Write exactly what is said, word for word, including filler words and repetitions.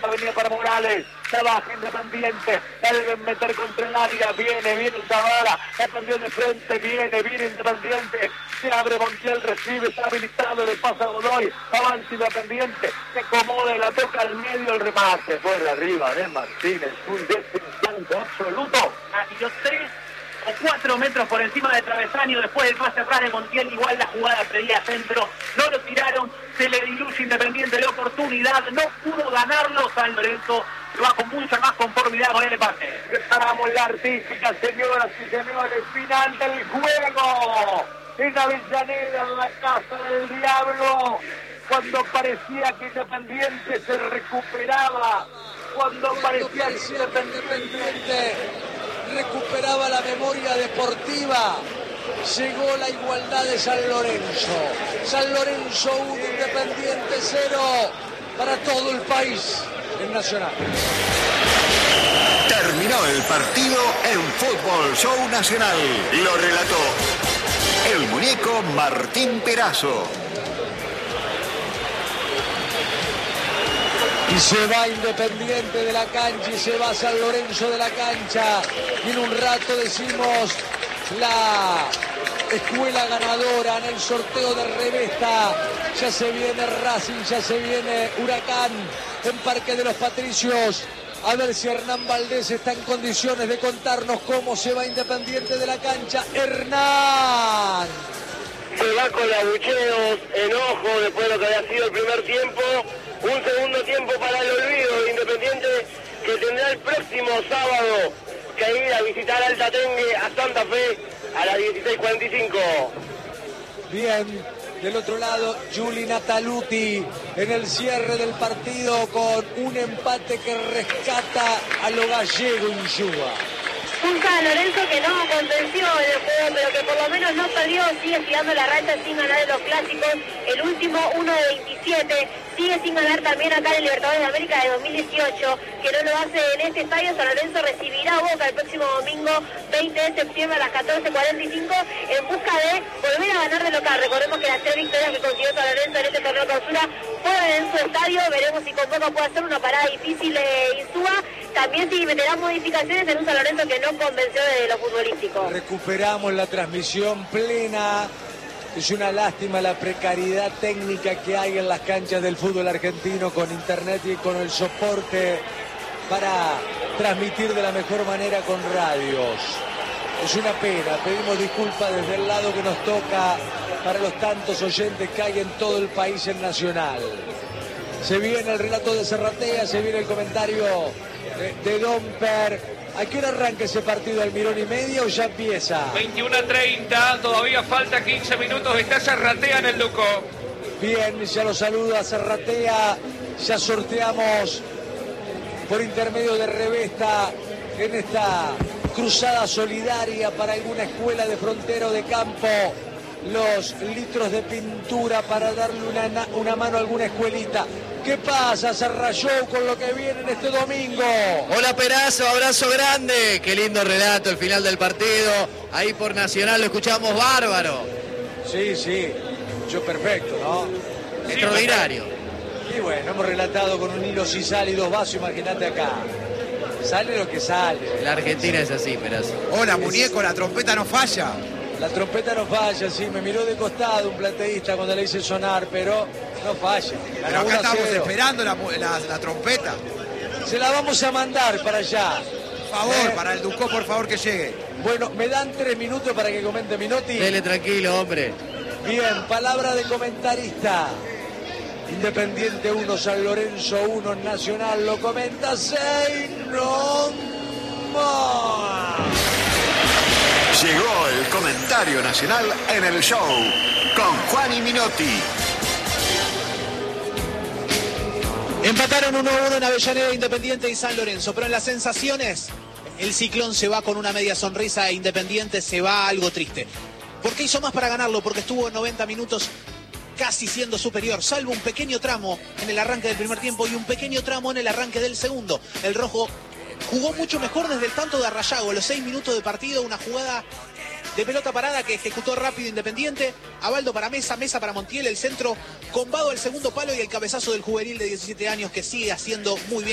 venía para Morales, trabaja Independiente, deben meter contra el área, viene, viene Zavala, la cambió de frente, viene, viene Independiente, se abre Montiel, recibe, está habilitado, le pasa a Godoy, avanza Independiente, se acomoda, la toca al medio, el remate, por arriba de Martínez, un desencanto absoluto. Ha sido tres o cuatro metros por encima del travesaño, después del pase atrás de Montiel, igual la jugada pedía centro, no lo tiraron, se le diluye Independiente de oportunidad, no pudo ganarlo, San Lorenzo va con mucha más conformidad con el pase. Empezamos la artística, señoras y señores, final del juego, en Avellaneda, en la casa del diablo, cuando parecía que Independiente se recuperaba, cuando parecía que Independiente recuperaba la memoria deportiva, llegó la igualdad de San Lorenzo. San Lorenzo uno, Independiente cero, para todo el país en Nacional. Terminó el partido en Fútbol Show Nacional. Lo relató el muñeco Martín Perazo. Y se va Independiente de la cancha y se va San Lorenzo de la cancha. Y en un rato decimos la escuela ganadora en el sorteo de Revesta. Ya se viene Racing, ya se viene Huracán en Parque de los Patricios. A ver si Hernán Valdés está en condiciones de contarnos cómo se va Independiente de la cancha. Hernán. Se va con abucheos, enojo después de lo que había sido el primer tiempo. Un segundo tiempo para el olvido de Independiente, que tendrá el próximo sábado que ir a visitar Alta Tengue a Santa Fe a las dieciséis cuarenta y cinco. Bien, del otro lado, Juli Nataluti en el cierre del partido con un empate que rescata a lo gallego Insúa. Un San Lorenzo que no convenció en el juego, pero que por lo menos no perdió, sigue tirando la racha sin ganar en los clásicos, el último uno de veintisiete, sigue sin ganar también acá en el Libertadores de América de dos mil dieciocho, que no lo hace en este estadio. San Lorenzo recibirá a Boca el próximo domingo veinte de septiembre a las catorce cuarenta y cinco en busca de volver a ganar de local. Recordemos que las tres victorias que consiguió San Lorenzo en este torneo clausura fueron en su estadio. Veremos si con Boca puede hacer una parada difícil de Insúa. También si meterá modificaciones en un San Lorenzo que no convenció de lo futbolístico. Recuperamos la transmisión plena. Es una lástima la precariedad técnica que hay en las canchas del fútbol argentino con internet y con el soporte para transmitir de la mejor manera con radios. Es una pena, pedimos disculpas desde el lado que nos toca para los tantos oyentes que hay en todo el país en Nacional. Se viene el relato de Serratea, se viene el comentario de, de Domper. ¿A qué hora arranca ese partido, Almirón y media, o ya empieza? veintiuno a treinta, todavía falta quince minutos, está Serratea en el Duco. Bien, ya lo saluda Serratea, ya sorteamos por intermedio de Revesta en esta cruzada solidaria para alguna escuela de frontera o de campo los litros de pintura para darle una, una mano a alguna escuelita. ¿Qué pasa, Serrayou, con lo que viene en este domingo? Hola, Perazo, abrazo grande. Qué lindo relato, el final del partido. Ahí por Nacional lo escuchamos bárbaro. Sí, sí, yo perfecto, ¿no? Extraordinario. Y bueno, hemos relatado con un hilo si sale y dos vasos, imagínate acá. Sale lo que sale. La Argentina es así, Perazo. Hola, muñeco, la trompeta no falla. La trompeta no falla, sí, me miró de costado un plateísta cuando le hice sonar, pero no falla. Pero acá estamos esperando la, la, la trompeta. Se la vamos a mandar para allá. Por favor, eh, para el Ducó, por favor, que llegue. Bueno, ¿me dan tres minutos para que comente Minotti? Dele tranquilo, hombre. Bien, palabra de comentarista. Independiente uno, San Lorenzo uno, Nacional lo comenta Seino. Llegó el comentario nacional en el show con Juan y Minotti. Empataron uno a uno en Avellaneda, Independiente y San Lorenzo, pero en las sensaciones el Ciclón se va con una media sonrisa e Independiente se va algo triste. ¿Por qué hizo más para ganarlo? Porque estuvo noventa minutos casi siendo superior, salvo un pequeño tramo en el arranque del primer tiempo y un pequeño tramo en el arranque del segundo. El rojo jugó mucho mejor desde el tanto de Arrayago, los seis minutos de partido, una jugada de pelota parada que ejecutó rápido Independiente, Abaldo para Mesa, Mesa para Montiel, el centro combado al segundo palo y el cabezazo del juvenil de diecisiete años que sigue haciendo muy bien